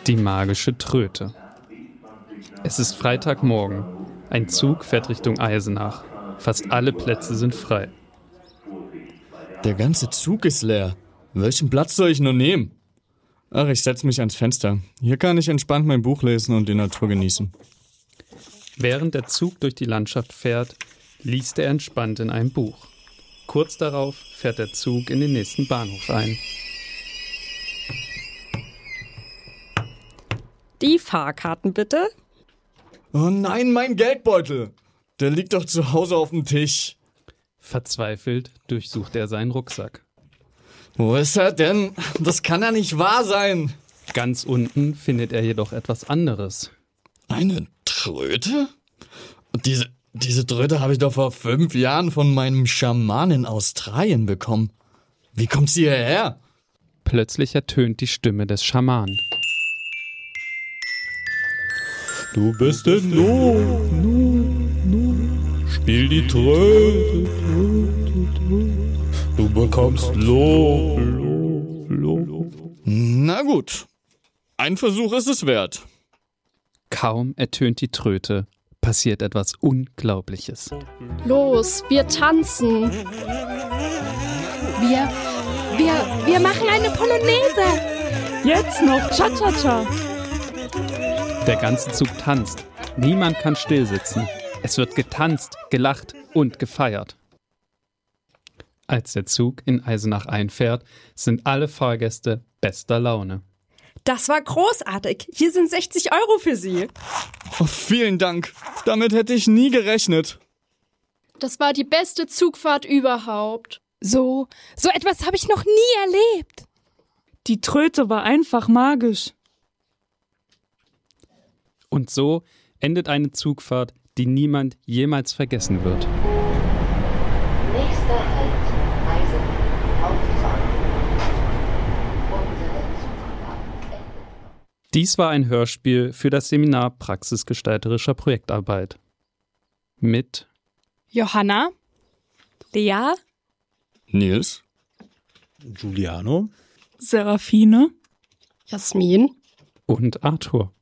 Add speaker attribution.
Speaker 1: Die magische Tröte. Es ist Freitagmorgen. Ein Zug fährt Richtung Eisenach. Fast alle Plätze sind frei.
Speaker 2: Der ganze Zug ist leer. Welchen Platz soll ich nur nehmen? Ach, ich setze mich ans Fenster. Hier kann ich entspannt mein Buch lesen und die Natur genießen.
Speaker 1: Während der Zug durch die Landschaft fährt, liest er entspannt in einem Buch. Kurz darauf fährt der Zug in den nächsten Bahnhof ein.
Speaker 3: Die Fahrkarten bitte.
Speaker 2: Oh nein, mein Geldbeutel! Der liegt doch zu Hause auf dem Tisch.
Speaker 1: Verzweifelt durchsucht er seinen Rucksack.
Speaker 2: Wo ist er denn? Das kann ja nicht wahr sein.
Speaker 1: Ganz unten findet er jedoch etwas anderes.
Speaker 2: Eine Tröte? Diese Tröte habe ich doch vor 5 Jahren von meinem Schaman in Australien bekommen. Wie kommt sie hierher?
Speaker 1: Plötzlich ertönt die Stimme des Schamanen.
Speaker 4: Du bist in Not, spiel die Tröte, du bekommst Lob.
Speaker 2: Na gut, ein Versuch ist es wert.
Speaker 1: Kaum ertönt die Tröte, passiert etwas Unglaubliches.
Speaker 5: Los, wir tanzen. Wir machen eine Polonaise.
Speaker 3: Jetzt noch Cha-Cha-Cha.
Speaker 1: Der ganze Zug tanzt. Niemand kann stillsitzen. Es wird getanzt, gelacht und gefeiert. Als der Zug in Eisenach einfährt, sind alle Fahrgäste bester Laune.
Speaker 3: Das war großartig. Hier sind 60 € für Sie.
Speaker 2: Oh, vielen Dank. Damit hätte ich nie gerechnet.
Speaker 5: Das war die beste Zugfahrt überhaupt.
Speaker 6: So etwas habe ich noch nie erlebt.
Speaker 3: Die Tröte war einfach magisch.
Speaker 1: Und so endet eine Zugfahrt, die niemand jemals vergessen wird.
Speaker 7: Nächster Halt, Eisenach, Hauptbahnhof. Unsere Zugfahrt endet.
Speaker 1: Dies war ein Hörspiel für das Seminar praxisgestalterischer Projektarbeit. Mit
Speaker 6: Johanna,
Speaker 3: Lea,
Speaker 2: Nils?
Speaker 4: Giuliano?
Speaker 3: Serafine,
Speaker 5: Jasmin.
Speaker 1: und Arthur.